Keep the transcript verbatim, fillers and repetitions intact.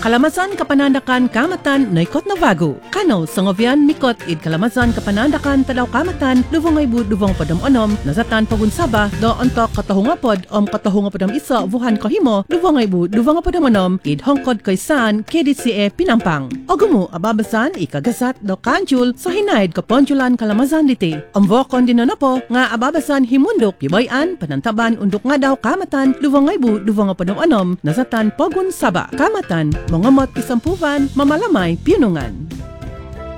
Kalamasan kapanandakan kamatan noikot na bago. Kano sangovian mikot id kalamasan kapanandakan tadaw kamatan lubong ay bud lubong padam onom nazatan pagunsaba do ontok katahungapod om katahungapodam isa vuhan kahimo lubong ay bud lubong padam onom id hongkod kaysan K D C E Pinampang. Ogumo ababasan ikagasat do kanjul sa hinaid kaponjulan kalamasan diti. Ang vokon din na po nga ababasan himundok gibayan panantaban undok nga daw kamatan lubong ay bud lubong padam onom nazatan pagunsaba kamatan Mangamot isampuvan, mamalamay, pinungan.